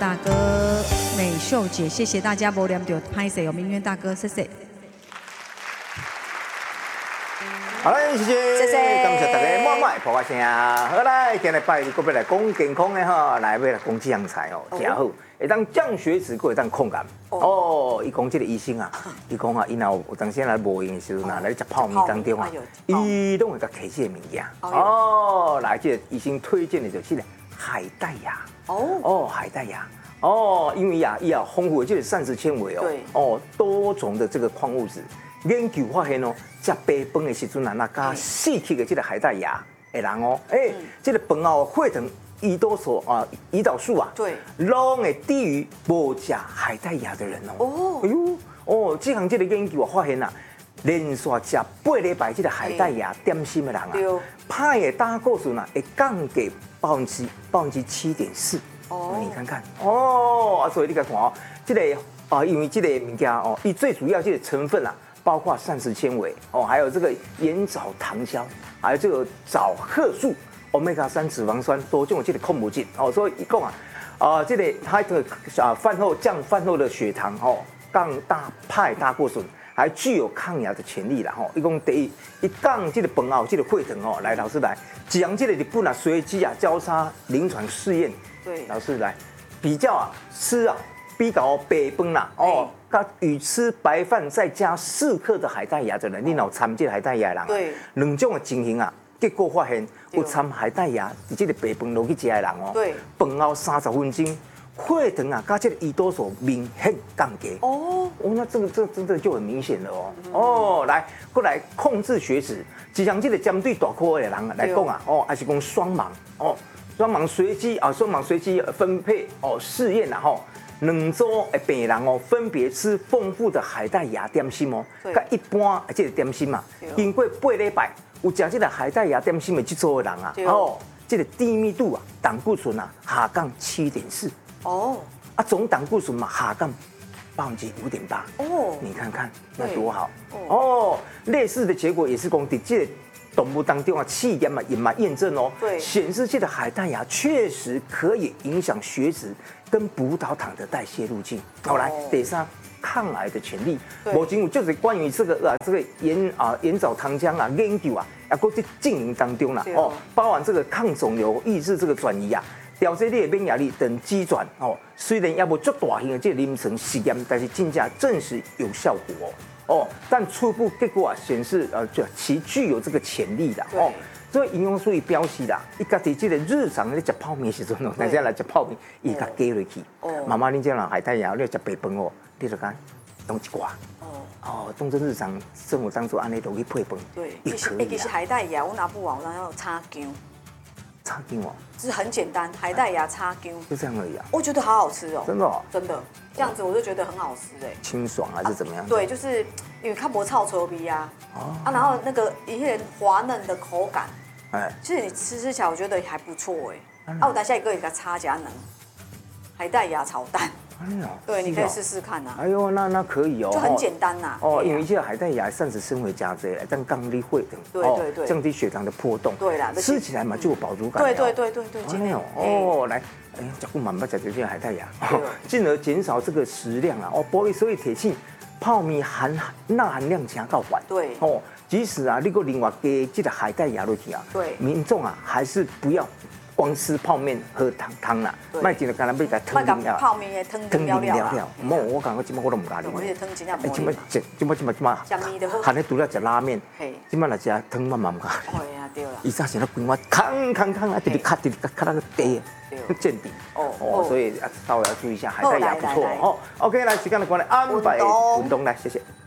大哥、美秀姐，谢谢大家，无念到拍摄有明渊大哥，谢谢。 好嘞，谢谢， 谢谢， 感谢大家满满捧我声。好啦，今日拜日，搁要来讲健康的哈，来要来讲这样菜哦，真好，会当降血脂，搁会当抗癌。哦，伊讲这个医生啊，伊讲啊，伊若有当时来无用的时候，来食泡面当中啊，伊拢会甲摕这个物件。哦，来，这个医生推荐的就是呢海带芽。哦，海带芽。哦，因为呀，伊啊丰富的这个膳食纤维哦，哦，多种的这个矿物质。研究发现哦，食白饭的时阵啊，那加四克的这个海带芽的人哦，这个饭后血糖、胰岛素啊、胰岛素啊， 对， 拢会低于无食海带芽的人哦。哎呦，哦，这项这个研究啊发现啊，连续食8礼拜这个海带芽点心的人啊，派的胆固醇啊会降低7.4%。哦，你看看，哦，所以你看哦，这个啊，因为这个物件哦，伊最主要这个成分啊。包括膳食纤维哦，还有这个盐藻糖胶，还有这个藻褐素、omega 3脂肪酸多种这个矿物质哦，所以一共这个它这个饭后降饭后的血糖哦，降派胆固醇，还具有抗癌的潜力啦吼。一共第一降这个饭后这个血糖哦，来老师来，几样这个日本随机交叉临床试验，对，老师来比较吃比较白饭啦哦。与吃白饭再加4克的海带芽的人，你有掺这海带芽的人，对，两种的情形啊，结果发现有掺海带芽，这个白饭落去食的人哦，对，饭后30分钟，血糖啊，加这个胰岛素明显降低。那这真的就很明显了哦。来，过来控制血脂，就像这个针对大颗的人来讲啊，还是讲双盲双盲随机分配试验啦吼。2组的病人哦，分别吃丰富的海带芽点心哦，跟一般这个点心嘛，经过8礼拜，有食这个海带芽点心的这组的人啊，这个低密度啊，胆固醇啊下降7.4%。总胆固醇嘛下降5.8%。你看看那多好。类似的结果也是讲在这个动物当中啊，试验嘛也蛮验证哦，显示这个海带芽确实可以影响血脂跟葡萄糖的代谢路径。好，来第三，抗癌的潜力。目前有就是关于这个盐藻糖浆啊研究啊，搁在进行当中啦包含这个抗肿瘤、抑制这个转移啊。调节你的免疫力等机转虽然也无足大型的这个临床实验，但是真正证实有效果但初步结果啊显示其具有这个潜力的所以营养素也表示啦，伊家己这个日常咧食泡面的时阵大家来食泡面，伊甲加落去。妈妈，恁这样海带芽，你食白饭你就讲弄一寡。当成日常生活当中安尼都去配饭， 对，其实海带芽我拿不完，我要擦姜。 擦姜就是很简单，海带芽擦姜， 就这样而已啊。 我觉得好好吃哦， 真的真的，这样子我就觉得很好吃清爽还是怎么样？ 对，就是因为它不臭臭味啊，然后那个一些滑嫩的口感，其实你吃起来我觉得还不错我等下一个给它擦加能海带芽炒蛋。对，你可以试试看呐。 哎呦，那可以就很简单呐。 因为这个海带芽膳食纤维加这来，但降低血糖，对， 降低血糖的波动。对啦，吃起来嘛就有饱足感。 对， 来，照顾妈妈吃这个海带芽，进而减少这个食量啊。所以铁性泡面钠含量强到缓。对，即使你个另外加这个海带芽落去啊，对，民众啊还是不要。光吃泡面喝汤啦，卖进来干那要甲汤啉了， 泡面的汤啉了。 我感觉今麦我都唔敢啉。 我这汤真正无。 今麦，含咧除了食拉面，今麦来食汤嘛唔敢啉。 对啊，对啦。 以前是咧规碗康啊，直直卡那个地见底。所以稍微要注意一下，海带芽不错。OK， 来时间的关系，安排运动来，谢谢。